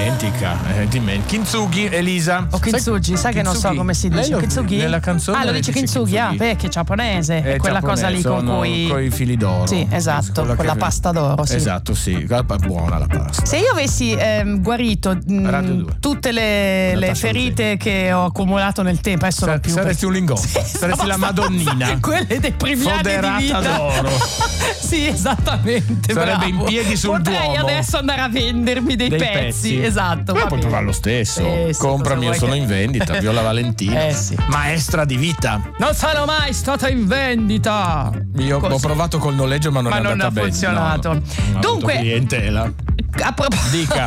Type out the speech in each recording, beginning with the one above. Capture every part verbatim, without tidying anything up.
dimentica, eh, dimentica. Kintsugi, Elisa. O Kintsugi, sai, sai che non so come si dice. Kintsugi? Nella canzone. Ah, lo dice Kintsugi, ah, perché è giapponese. È è quella cosa lì con cui. Con i fili d'oro. Sì, esatto, con la pasta d'oro. Sì. Esatto, sì. Buona la pasta. Se io avessi ehm, guarito mh, tutte le, le ferite che ho accumulato nel tempo, adesso Sa- non più. Saresti un lingotto, sì, saresti la Madonnina. Quelle dei primi foderata anni di vita. d'oro. Sì, esattamente. Sarebbe bravo. in piedi sul Potrei Duomo. adesso andare a vendermi dei, dei pezzi. pezzi. Esatto. Ma puoi provare lo stesso. Eh, sì, Comprami, io sono che... in vendita. Viola Valentina, eh, sì. maestra di vita. Non sono mai stata in vendita. Io Così. ho provato col noleggio, ma non ma è non andata ha bene. funzionato. No, no. Dunque, clientela. A proposito, Dica.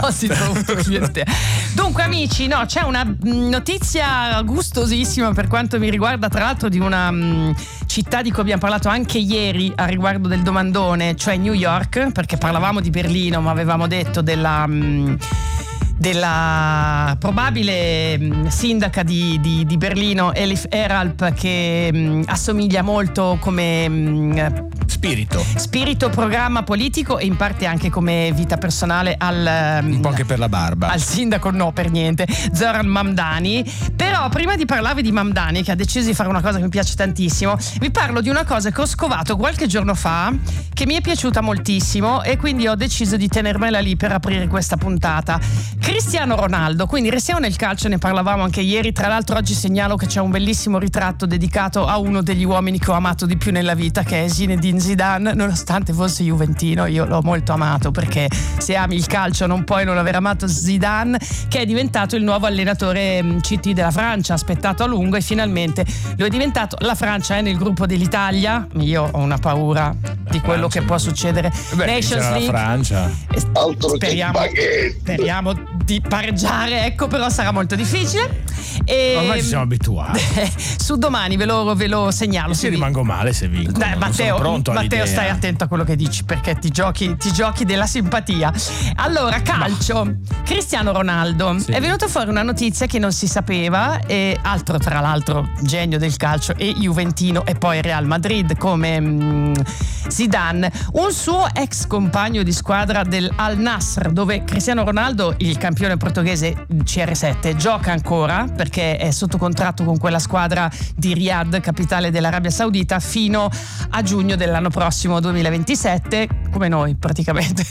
Dunque amici, no, c'è una notizia gustosissima per quanto mi riguarda, tra l'altro di una mh, città di cui abbiamo parlato anche ieri a riguardo del domandone, cioè New York, perché parlavamo di Berlino ma avevamo detto della... Mh, della probabile mh, sindaca di, di, di Berlino, Elif Eralp, che mh, assomiglia molto come mh, spirito spirito programma politico e in parte anche come vita personale al un po' anche per la barba al sindaco, no, per niente, Zoran Mamdani. Però prima di parlarvi di Mamdani, che ha deciso di fare una cosa che mi piace tantissimo, vi parlo di una cosa che ho scovato qualche giorno fa, che mi è piaciuta moltissimo e quindi ho deciso di tenermela lì per aprire questa puntata. Cristiano Ronaldo, quindi restiamo nel calcio, ne parlavamo anche ieri. Tra l'altro oggi segnalo che c'è un bellissimo ritratto dedicato a uno degli uomini che ho amato di più nella vita, che è Zinedine Zidane. Nonostante fosse juventino, io l'ho molto amato, perché se ami il calcio non puoi non aver amato Zidane, che è diventato il nuovo allenatore C T della Francia, aspettato a lungo e finalmente lo è diventato. La Francia è nel gruppo dell'Italia, io ho una paura la di quello Francia, che può succedere. Beh, Nations League, la Francia. Speriamo, speriamo di pareggiare, ecco, però sarà molto difficile. E ormai ci siamo abituati. Su Domani ve lo, ve lo segnalo. Se rimango male se vinco. Dai, Matteo, pronto Matteo stai attento a quello che dici, perché ti giochi, ti giochi della simpatia. Allora, calcio. No. Cristiano Ronaldo. Sì. È venuta fuori una notizia che non si sapeva, e altro tra l'altro genio del calcio e juventino e poi Real Madrid come mh, Zidane, un suo ex compagno di squadra del Al Nassr, dove Cristiano Ronaldo, il campione portoghese C R sette, gioca ancora perché è sotto contratto con quella squadra di Riyadh, capitale dell'Arabia Saudita, fino a giugno dell'anno prossimo duemilaventisette, come noi praticamente.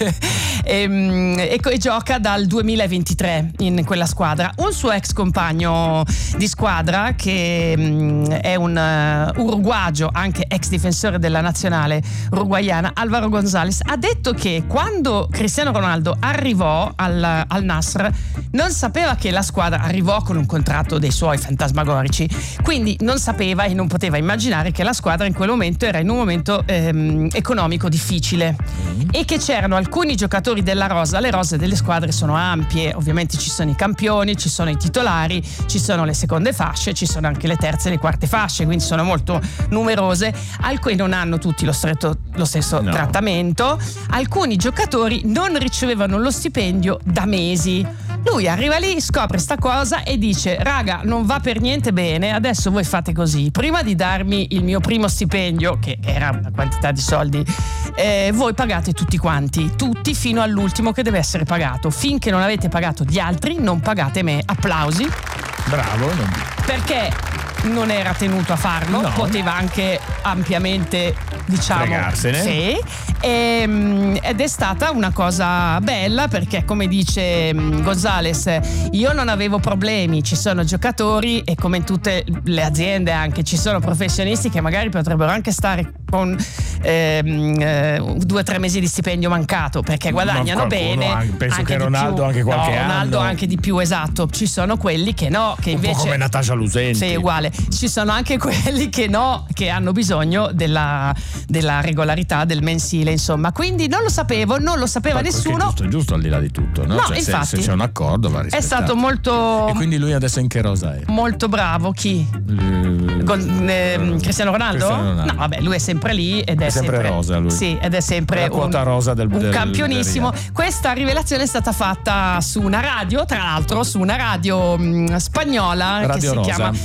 e, e, e gioca dal duemilaventitré in quella squadra. Un suo ex compagno di squadra, che mh, è un uh, uruguagio, anche ex difensore della nazionale uruguaiana, Alvaro González, ha detto che quando Cristiano Ronaldo arrivò al, al Nassr non sapeva che la squadra arrivò con un contratto dei suoi fantasmagorici, quindi non sapeva e non poteva immaginare che la squadra in quel momento era in un momento ehm, economico difficile mm. e che c'erano alcuni giocatori della rosa. Le rose delle squadre sono ampie, ovviamente ci sono i campioni, ci sono i titolari, ci sono le seconde fasce, ci sono anche le terze e le quarte fasce, quindi sono molto numerose. Alcuni non hanno tutti lo, stretto, lo stesso no. trattamento, alcuni giocatori non ricevevano lo stipendio da mesi. Lui arriva lì, scopre sta cosa e dice: raga, non va per niente bene, adesso voi fate così, prima di darmi il mio primo stipendio, che era una quantità di soldi, eh, voi pagate tutti quanti, tutti fino all'ultimo che deve essere pagato. Finché non avete pagato gli altri non pagate me. Applausi. Bravo. Non... perché non era tenuto a farlo, no. Poteva anche ampiamente, diciamo, fregarsene. Sì. E, ed è stata una cosa bella, perché come dice González, io non avevo problemi, ci sono giocatori e come in tutte le aziende anche ci sono professionisti che magari potrebbero anche stare con ehm, eh, due o tre mesi di stipendio mancato perché guadagnano bene, anche, penso anche che Ronaldo più. Anche qualche no, anno Ronaldo anche di più, esatto. Ci sono quelli che no, che un invece po' come Natascia Lusenti. Sì, uguale. Ci sono anche quelli che no, che hanno bisogno della, della regolarità del mensile, insomma. Quindi non lo sapevo, non lo sapeva ma nessuno. È giusto, è giusto al di là di tutto, no? No, cioè, infatti, se, se c'è un accordo va rispettato. È stato molto. E quindi lui adesso in che rosa è? Molto bravo. Chi? L... Con, eh, Cristiano Ronaldo? Cristiano Ronaldo? No, vabbè, lui è sempre lì ed è, è sempre, sempre rosa lui. Sì, ed è sempre la quota un, rosa del, un del, campionissimo. del Questa rivelazione è stata fatta su una radio, tra l'altro, su una radio mh, spagnola radio che si Rosa. chiama, in un programma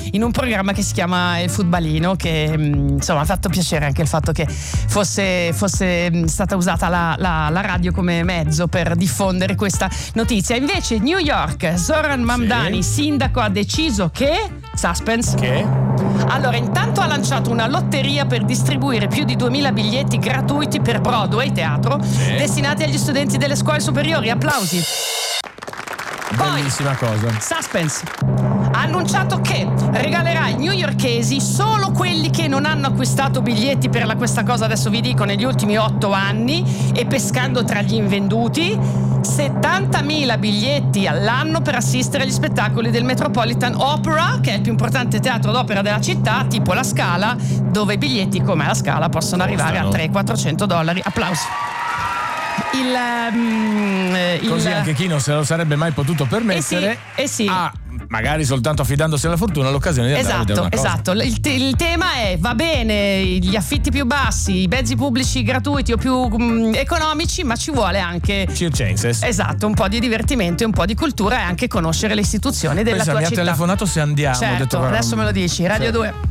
programma che si chiama Il Futbalino, che insomma ha fatto piacere anche il fatto che fosse, fosse stata usata la, la, la radio come mezzo per diffondere questa notizia. Invece New York, Zoran Mamdani, sì. sindaco, ha deciso che suspense che? Allora, intanto ha lanciato una lotteria per distribuire più di duemila biglietti gratuiti per Broadway, teatro, sì. destinati agli studenti delle scuole superiori. Applausi. Bellissima Poi, cosa. suspense. Ha annunciato che regalerà ai newyorkesi, solo quelli che non hanno acquistato biglietti per la, questa cosa adesso vi dico, negli ultimi otto anni, e pescando tra gli invenduti, settantamila biglietti all'anno per assistere agli spettacoli del Metropolitan Opera, che è il più importante teatro d'opera della città, tipo la Scala, dove i biglietti come la Scala possono arrivare a trecento quattrocento dollari. Applausi. Il, um, il Così anche chi non se lo sarebbe mai potuto permettere, eh sì, eh sì. ha magari soltanto affidandosi alla fortuna l'occasione di andare esatto, a vedere una cosa. Esatto, il, te- il tema è: va bene gli affitti più bassi, i mezzi pubblici gratuiti o più um, economici, ma ci vuole anche circenses. Esatto, un po' di divertimento e un po' di cultura, e anche conoscere le istituzioni della Pensa, tua mi città. ha telefonato se andiamo. Certo, ho detto, adesso me lo dici, Radio sì. due.